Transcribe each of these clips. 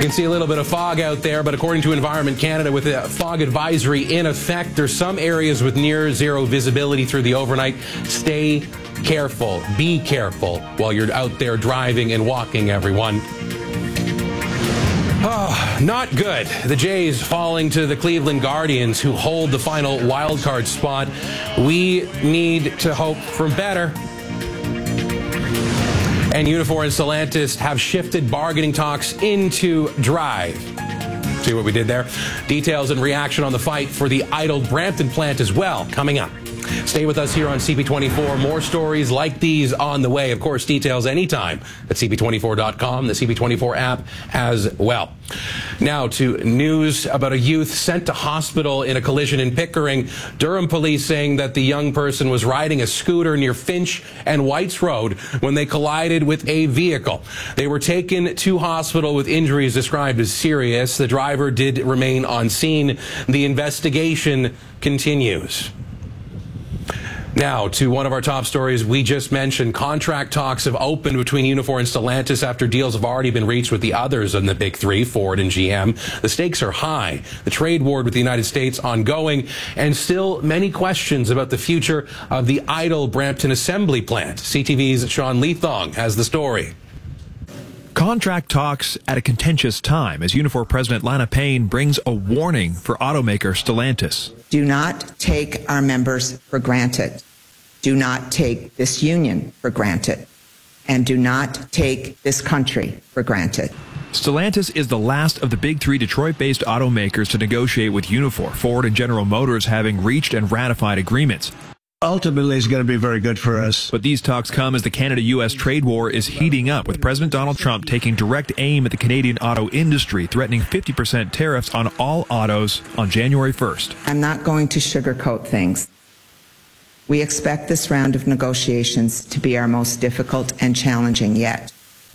can see a little bit of fog out there, but according to Environment Canada, with a fog advisory in effect, there's some areas with near zero visibility through the overnight. Stay careful. Be careful while you're out there driving and walking, everyone. Oh, not good. The Jays falling to the Cleveland Guardians, who hold the final wildcard spot. We need to hope for better. And Unifor and Stellantis have shifted bargaining talks into drive. See what we did there? Details and reaction on the fight for the idled Brampton plant as well, coming up. Stay with us here on CP24. More stories like these on the way. Of course, details anytime at CP24.com, the CP24 app as well. Now to news about a youth sent to hospital in a collision in Pickering. Durham police saying that the young person was riding a scooter near Finch and Whites Road when they collided with a vehicle. They were taken to hospital with injuries described as serious. The driver did remain on scene. The investigation continues. Now, to one of our top stories we just mentioned. Contract talks have opened between Unifor and Stellantis after deals have already been reached with the others in the big three, Ford and GM. The stakes are high. The trade war with the United States ongoing, and still many questions about the future of the idle Brampton assembly plant. CTV's Sean Leathong has the story. Contract talks at a contentious time as Unifor President Lana Payne brings a warning for automaker Stellantis. Do not take our members for granted. Do not take this union for granted. And do not take this country for granted. Stellantis is the last of the big three Detroit-based automakers to negotiate with Unifor, Ford and General Motors having reached and ratified agreements. Ultimately, it's going to be very good for us. But these talks come as the Canada-U.S. trade war is heating up, with President Donald Trump taking direct aim at the Canadian auto industry, threatening 50% tariffs on all autos on January 1st. I'm not going to sugarcoat things. We expect this round of negotiations to be our most difficult and challenging yet,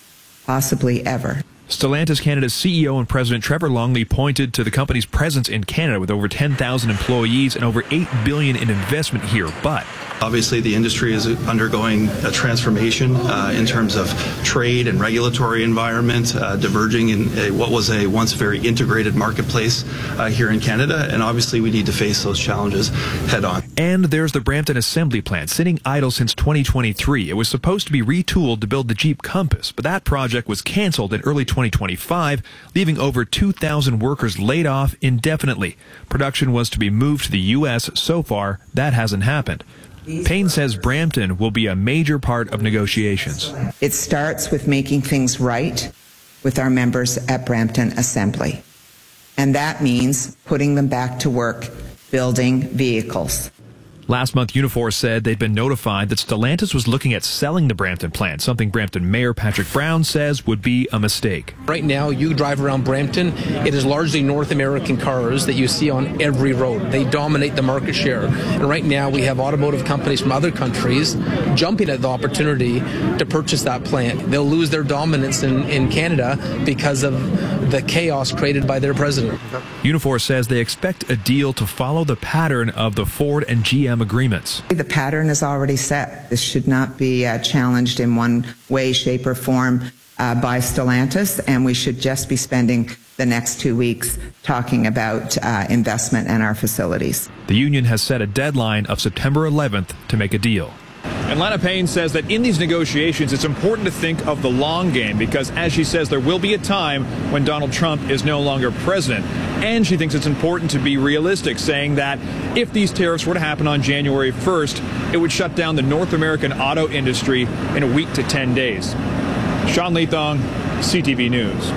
possibly ever. Stellantis Canada's CEO and President Trevor Longley pointed to the company's presence in Canada with over 10,000 employees and over $8 billion in investment here. But obviously, the industry is undergoing a transformation in terms of trade and regulatory environment, diverging in what was a once very integrated marketplace here in Canada. And obviously, we need to face those challenges head on. And there's the Brampton assembly plant, sitting idle since 2023. It was supposed to be retooled to build the Jeep Compass, but that project was canceled in early 2025, leaving over 2,000 workers laid off indefinitely. Production was to be moved to the U.S. So far, that hasn't happened. Payne says Brampton will be a major part of negotiations. It starts with making things right with our members at Brampton Assembly. And that means putting them back to work, building vehicles. Last month, Unifor said they'd been notified that Stellantis was looking at selling the Brampton plant, something Brampton Mayor Patrick Brown says would be a mistake. Right now, you drive around Brampton, it is largely North American cars that you see on every road. They dominate the market share. And right now, we have automotive companies from other countries jumping at the opportunity to purchase that plant. They'll lose their dominance in Canada because of the chaos created by their president. Unifor says they expect a deal to follow the pattern of the Ford and GM agreements. The pattern is already set. This should not be challenged in one way, shape, or form by Stellantis, and we should just be spending the next 2 weeks talking about investment in our facilities. The union has set a deadline of September 11th to make a deal. And Lana Payne says that in these negotiations, it's important to think of the long game because, as she says, there will be a time when Donald Trump is no longer president. And she thinks it's important to be realistic, saying that if these tariffs were to happen on January 1st, it would shut down the North American auto industry in a week to 10 days. Sean Leathong, CTV News.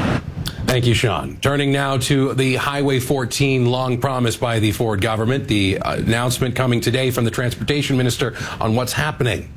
Thank you, Sean. Turning now to the Highway 14, long promised by the Ford government. The announcement coming today from the Transportation Minister on what's happening.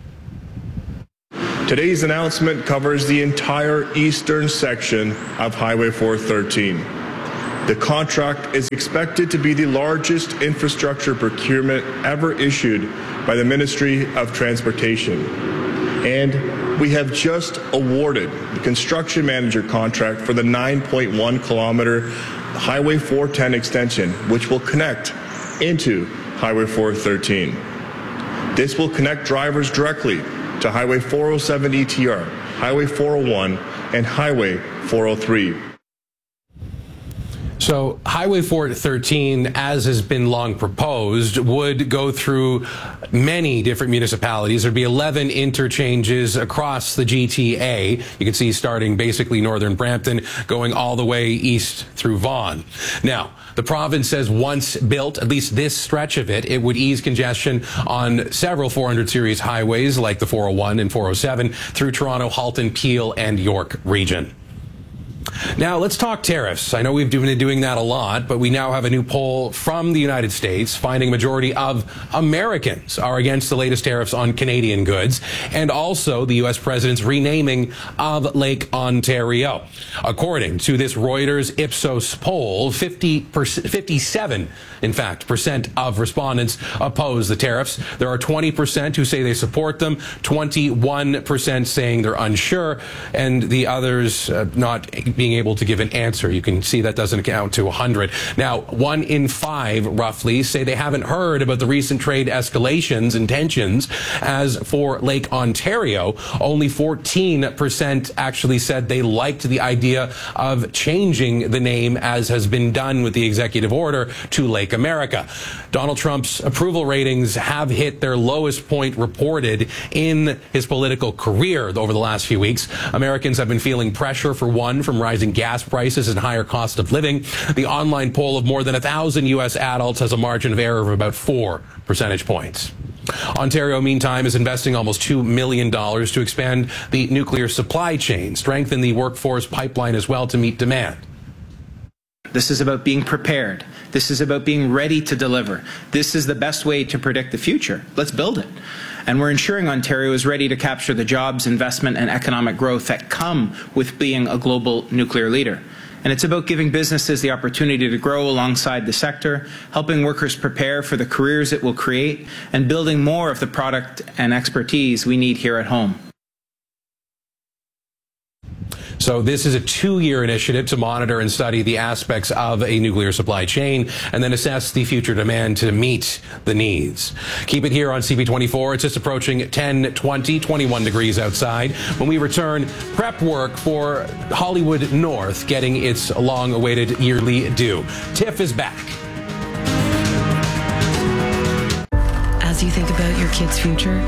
Today's announcement covers the entire eastern section of Highway 413. The contract is expected to be the largest infrastructure procurement ever issued by the Ministry of Transportation. And we have just awarded the construction manager contract for the 9.1 kilometer Highway 410 extension, which will connect into Highway 413. This will connect drivers directly to Highway 407 ETR Highway 401, and Highway 403. So Highway 413, as has been long proposed, would go through many different municipalities. There'd be 11 interchanges across the GTA. You can see starting basically northern Brampton, going all the way east through Vaughan. Now, the province says once built, at least this stretch of it, it would ease congestion on several 400 series highways like the 401 and 407 through Toronto, Halton, Peel, and York region. Now, let's talk tariffs. I know we've been doing that a lot, but we now have a new poll from the United States finding a majority of Americans are against the latest tariffs on Canadian goods, and also the U.S. president's renaming of Lake Ontario. According to this Reuters Ipsos poll, 57% of respondents oppose the tariffs. There are 20% who say they support them, 21% saying they're unsure, and the others not being able to give an answer. You can see that doesn't account to 100. Now, 1 in 5 roughly say they haven't heard about the recent trade escalations and tensions. As for Lake Ontario, only 14% actually said they liked the idea of changing the name, as has been done with the executive order, to Lake America. Donald Trump's approval ratings have hit their lowest point reported in his political career over the last few weeks. Americans have been feeling pressure, for one, from rising gas prices and higher cost of living. The online poll of more than 1,000 U.S. adults has a margin of error of about 4 percentage points. Ontario, meantime, is investing almost $2 million to expand the nuclear supply chain, strengthen the workforce pipeline as well to meet demand. This is about being prepared. This is about being ready to deliver. This is the best way to predict the future. Let's build it. And we're ensuring Ontario is ready to capture the jobs, investment, and economic growth that come with being a global nuclear leader. And it's about giving businesses the opportunity to grow alongside the sector, helping workers prepare for the careers it will create, and building more of the product and expertise we need here at home. So this is a 2-year initiative to monitor and study the aspects of a nuclear supply chain and then assess the future demand to meet the needs. Keep it here on CP24. It's just approaching 10:20, 21 degrees outside. When we return, prep work for Hollywood North getting its long-awaited yearly due. TIFF is back. As you think about your kid's future,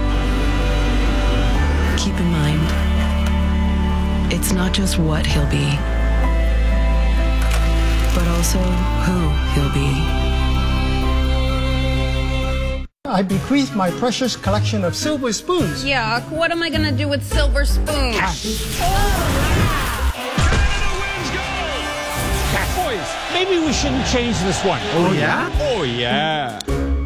keep in mind, it's not just what he'll be, but also who he'll be. I bequeath my precious collection of silver spoons. Yuck, what am I gonna do with silver spoons? Boys, maybe we shouldn't change this one. Oh, yeah? Oh, yeah.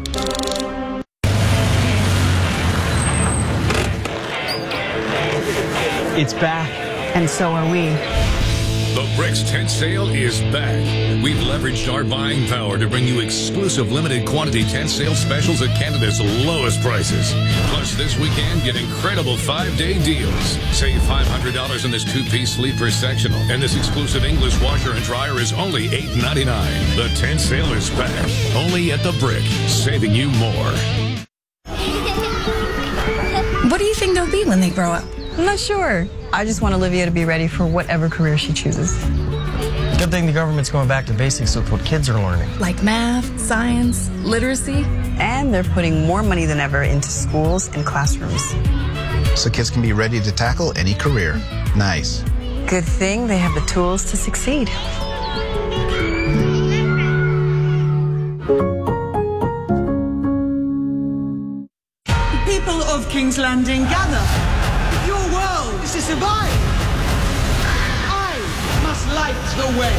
It's back. And so are we. The Bricks tent sale is back. We've leveraged our buying power to bring you exclusive limited quantity tent sale specials at Canada's lowest prices. Plus, this weekend, get incredible 5-day deals. Save $500 on this 2-piece sleeper sectional. And this exclusive English washer and dryer is only $8.99. The tent sale is back. Only at The Brick, saving you more. What do you think they'll be when they grow up? I'm not sure. I just want Olivia to be ready for whatever career she chooses. Good thing the government's going back to basics with what kids are learning. Like math, science, literacy. And they're putting more money than ever into schools and classrooms. So kids can be ready to tackle any career. Nice. Good thing they have the tools to succeed. People of King's Landing, gather. Your world is to survive. I must light the way.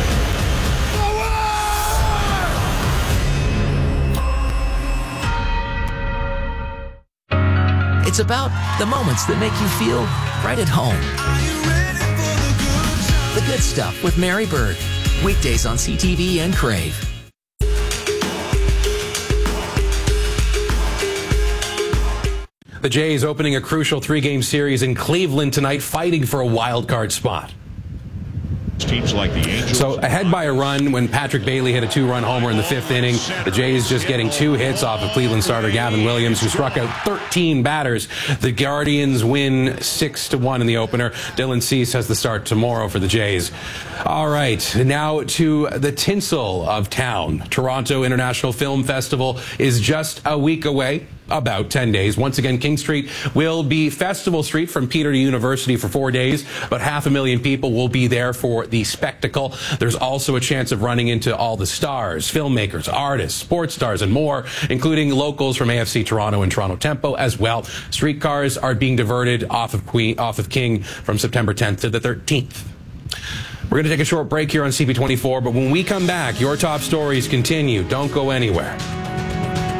It's about the moments that make you feel right at home. The Good Stuff with Mary Bird. Weekdays on CTV and Crave. The Jays opening a crucial 3-game series in Cleveland tonight, fighting for a wild card spot. Teams like the Angels. So ahead by a run when Patrick Bailey hit a 2-run homer in the 5th inning. The Jays just getting 2 hits off of Cleveland starter Gavin Williams, who struck out 13 batters. The Guardians win 6-1 in the opener. Dylan Cease has the start tomorrow for the Jays. All right, now to the tinsel of town. Toronto International Film Festival is just a week away. About 10 days. Once again, King Street will be Festival Street from Peter to University for 4 days. About 500,000 people will be there for the spectacle. There's also a chance of running into all the stars, filmmakers, artists, sports stars, and more, including locals from AFC Toronto and Toronto Tempo as well. Streetcars are being diverted off of King from September 10th to the 13th. We're going to take a short break here on CP24, but when we come back, your top stories continue. Don't go anywhere.